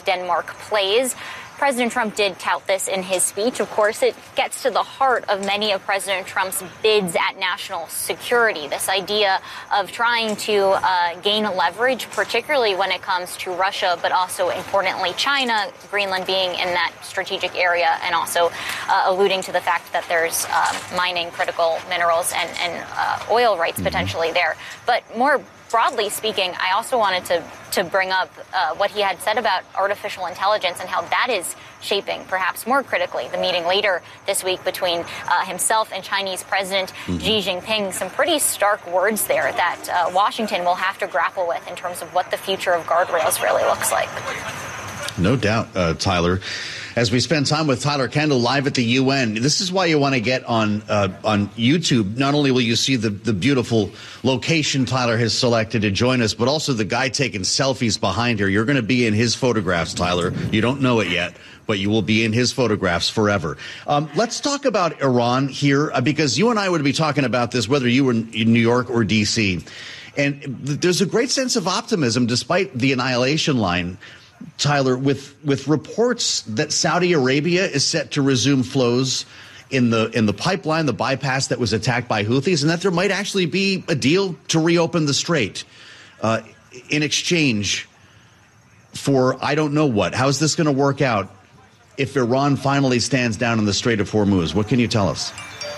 Denmark plays. President Trump did tout this in his speech. Of course, it gets to the heart of many of President Trump's bids at national security, this idea of trying to gain leverage, particularly when it comes to Russia, but also, importantly, China, Greenland being in that strategic area, and also alluding to the fact that there's mining critical minerals and oil rights potentially there. But more broadly speaking, I also wanted to bring up what he had said about artificial intelligence and how that is shaping, perhaps more critically, the meeting later this week between himself and Chinese President Xi Jinping. Some pretty stark words there that Washington will have to grapple with in terms of what the future of guardrails really looks like. No doubt, Tyler. As we spend time with Tyler Kendall live at the UN, this is why you want to get on YouTube. Not only will you see the beautiful location Tyler has selected to join us, but also the guy taking selfies behind her. You're going to be in his photographs, Tyler. You don't know it yet, but you will be in his photographs forever. Let's talk about Iran here, because you and I would be talking about this whether you were in New York or D.C. And there's a great sense of optimism despite the annihilation line, Tyler, with reports that Saudi Arabia is set to resume flows in the pipeline, the bypass that was attacked by Houthis, and that there might actually be a deal to reopen the strait in exchange for I don't know what. How is this going to work out if Iran finally stands down in the Strait of Hormuz? What can you tell us?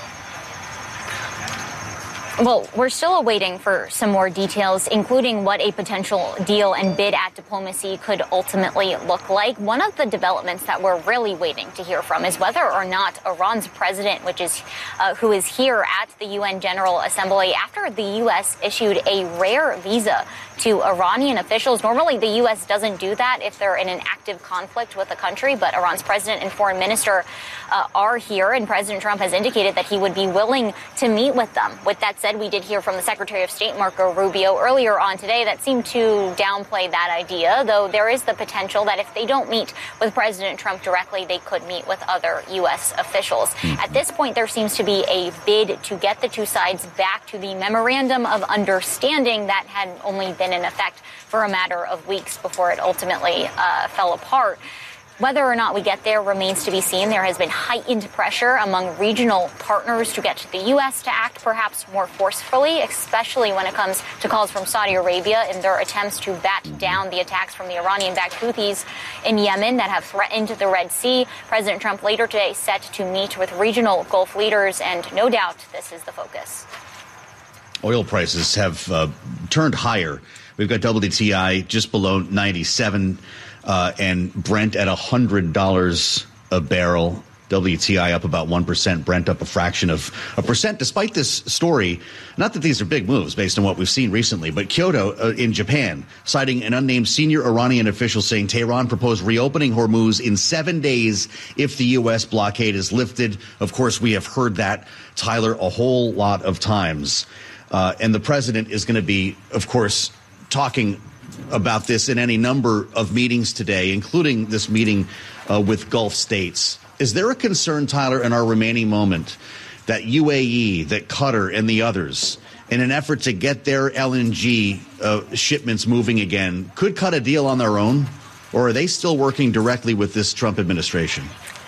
Well, we're still awaiting for some more details, including what a potential deal and bid at diplomacy could ultimately look like. One of the developments that we're really waiting to hear from is whether or not Iran's president, who is here at the UN General Assembly after the U.S. issued a rare visa to Iranian officials. Normally, the U.S. doesn't do that if they're in an active conflict with a country, but Iran's president and foreign minister are here, and President Trump has indicated that he would be willing to meet with them. With that said, we did hear from the Secretary of State, Marco Rubio, earlier on today that seemed to downplay that idea, though there is the potential that if they don't meet with President Trump directly, they could meet with other U.S. officials. At this point, there seems to be a bid to get the two sides back to the memorandum of understanding that had only been in effect for a matter of weeks before it ultimately fell apart. Whether or not we get there remains to be seen. There has been heightened pressure among regional partners to get to the U.S. to act perhaps more forcefully, especially when it comes to calls from Saudi Arabia in their attempts to bat down the attacks from the Iranian-backed Houthis in Yemen that have threatened the Red Sea. President Trump later today set to meet with regional Gulf leaders, and no doubt this is the focus. Oil prices have turned higher. We've got WTI just below 97 and Brent at $100 a barrel. WTI up about 1%, Brent up a fraction of a percent. Despite this story, not that these are big moves based on what we've seen recently, but Kyoto in Japan, citing an unnamed senior Iranian official saying Tehran proposed reopening Hormuz in 7 days if the U.S. blockade is lifted. Of course, we have heard that, Tyler, a whole lot of times. And the president is going to be, of course, talking about this in any number of meetings today, including this meeting with Gulf states. Is there a concern, Tyler, in our remaining moment that UAE, that Qatar and the others, in an effort to get their LNG shipments moving again, could cut a deal on their own? Or are they still working directly with this Trump administration?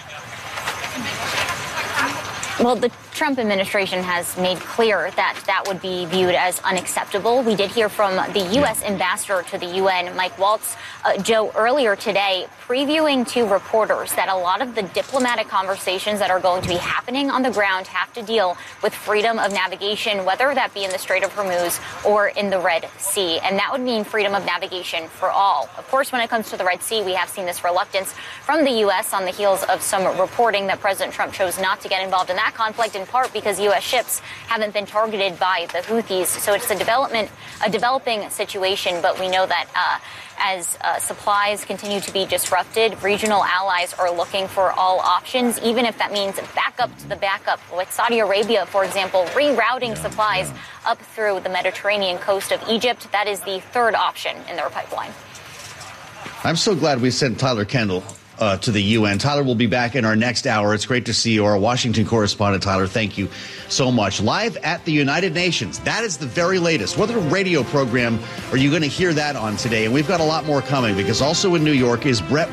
Well, the Trump administration has made clear that that would be viewed as unacceptable. We did hear from the U.S. ambassador to the UN, Mike Waltz, Joe, earlier today, previewing to reporters that a lot of the diplomatic conversations that are going to be happening on the ground have to deal with freedom of navigation, whether that be in the Strait of Hormuz or in the Red Sea. And that would mean freedom of navigation for all. Of course, when it comes to the Red Sea, we have seen this reluctance from the U.S. on the heels of some reporting that President Trump chose not to get involved in that conflict, in part because U.S. ships haven't been targeted by the Houthis. So it's a developing situation, but we know that as supplies continue to be disrupted, regional allies are looking for all options, even if that means backup to the backup, with Saudi Arabia, for example, rerouting supplies up through the Mediterranean coast of Egypt. That is the third option in their pipeline. I'm so glad we sent Tyler Kendall to the UN. Tyler will be back in our next hour. It's great to see you, our Washington correspondent. Tyler, thank you so much. Live at the United Nations. That is the very latest. What other radio program are you going to hear that on today? And we've got a lot more coming, because also in New York is Brett